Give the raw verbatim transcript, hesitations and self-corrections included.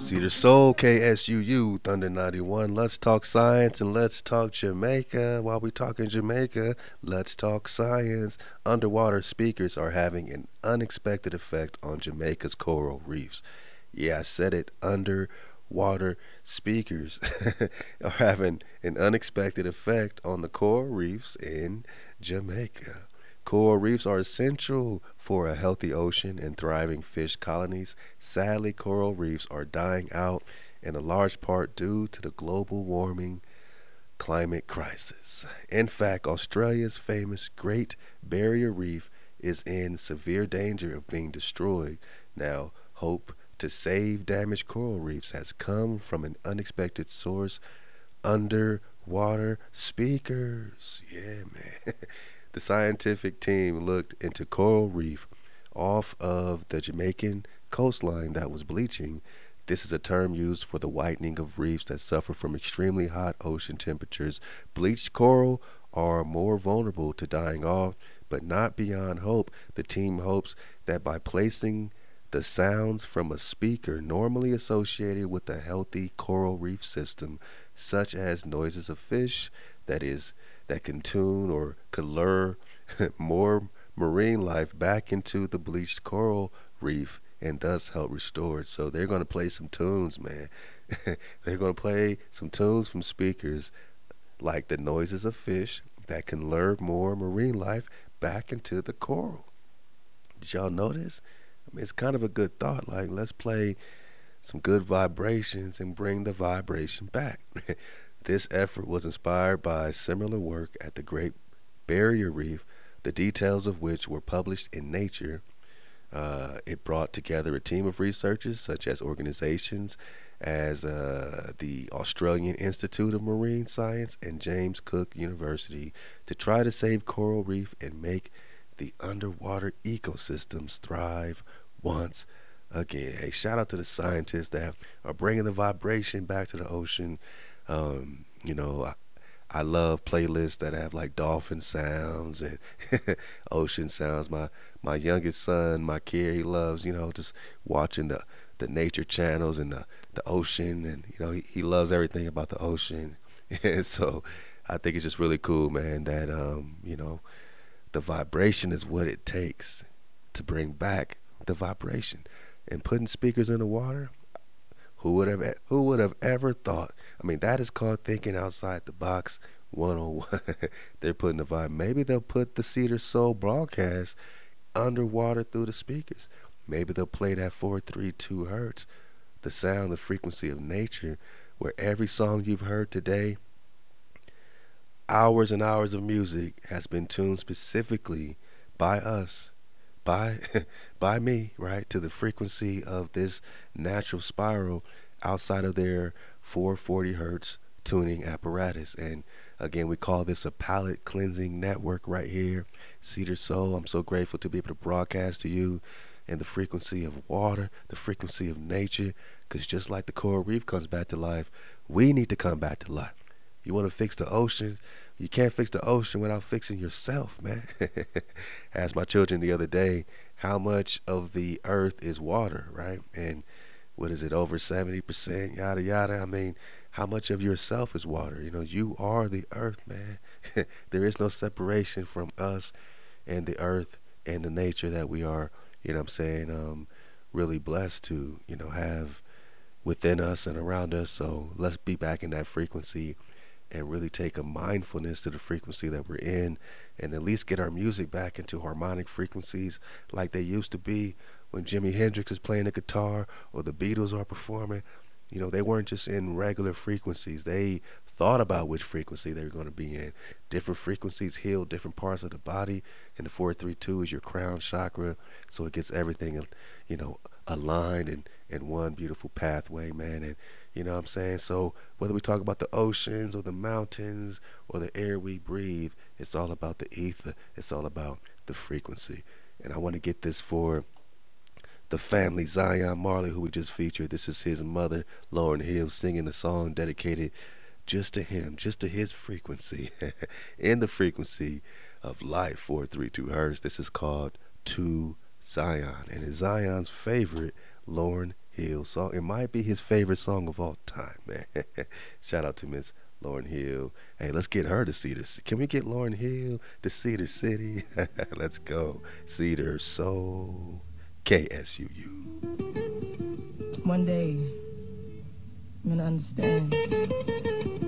Cedar Soul, K S U U, Thunder ninety-one. Let's talk science and let's talk Jamaica. While we talking Jamaica, let's talk science. Underwater speakers are having an unexpected effect on Jamaica's coral reefs. Yeah, I said it. Underwater speakers are having an unexpected effect on the coral reefs in Jamaica. Coral reefs are essential for a healthy ocean and thriving fish colonies. Sadly, coral reefs are dying out in a large part due to the global warming climate crisis. In fact, Australia's famous Great Barrier Reef is in severe danger of being destroyed. Now, hope to save damaged coral reefs has come from an unexpected source: underwater speakers. Yeah, man. The scientific team looked into coral reef off of the Jamaican coastline that was bleaching. This is a term used for the whitening of reefs that suffer from extremely hot ocean temperatures. Bleached coral are more vulnerable to dying off, but not beyond hope. The team hopes that by placing the sounds from a speaker normally associated with a healthy coral reef system, such as noises of fish, that is, that can tune or could lure more marine life back into the bleached coral reef and thus help restore it. So they're going to play some tunes, man. They're going to play some tunes from speakers like the noises of fish that can lure more marine life back into the coral. Did y'all notice? I mean, it's kind of a good thought. Like, let's play some good vibrations and bring the vibration back. This effort was inspired by similar work at the Great Barrier Reef, the details of which were published in Nature. Uh, it brought together a team of researchers such as organizations as uh, the Australian Institute of Marine Science and James Cook University to try to save coral reef and make the underwater ecosystems thrive once again. Hey, shout out to the scientists that are bringing the vibration back to the ocean. Um, you know, I, I love playlists that have like dolphin sounds and ocean sounds. My my youngest son, my kid, he loves, you know, just watching the, the nature channels and the, the ocean, and you know, he, he loves everything about the ocean. And so I think it's just really cool, man, that um, you know, the vibration is what it takes to bring back the vibration. And putting speakers in the water, who would have who would have ever thought? I mean, that is called thinking outside the box one oh one. They're putting the vibe. Maybe they'll put the Cedar Soul broadcast underwater through the speakers. Maybe they'll play that four three two hertz, the sound, the frequency of nature, where every song you've heard today, hours and hours of music, has been tuned specifically by us, by by me, right, to the frequency of this natural spiral outside of their four forty hertz tuning apparatus. And again, we call this a palette cleansing network right here, Cedar Soul. I'm so grateful to be able to broadcast to you and the frequency of water, the frequency of nature, because just like the coral reef comes back to life, we need to come back to life. You want to fix the ocean? You can't fix the ocean without fixing yourself, man. Asked my children the other day, how much of the earth is water, right? And what is it, over seventy percent, yada, yada. I mean, how much of yourself is water? You know, you are the earth, man. There is no separation from us and the earth and the nature that we are, you know what I'm saying, um, really blessed to, you know, have within us and around us. So let's be back in that frequency and really take a mindfulness to the frequency that we're in, and at least get our music back into harmonic frequencies like they used to be when Jimi Hendrix is playing the guitar or the Beatles are performing. You know, they weren't just in regular frequencies. They thought about which frequency they were going to be in. Different frequencies heal different parts of the body, and the four three two is your crown chakra, so it gets everything, you know, aligned in, in one beautiful pathway, man. And you know what I'm saying? So whether we talk about the oceans or the mountains or the air we breathe, it's all about the ether. It's all about the frequency. And I want to get this for the family, Zion Marley, who we just featured. This is his mother, Lauren Hill, singing a song dedicated just to him, just to his frequency, in the frequency of life, four three two hertz. This is called To Zion, and it's Zion's favorite, Lauren Hill song. It might be his favorite song of all time, man. Shout out to Miss Lauren Hill. Hey, let's get her to Cedar. Ci- Can we get Lauren Hill to Cedar City? Let's go. Cedar Soul. K S U U. One day, I'm gonna understand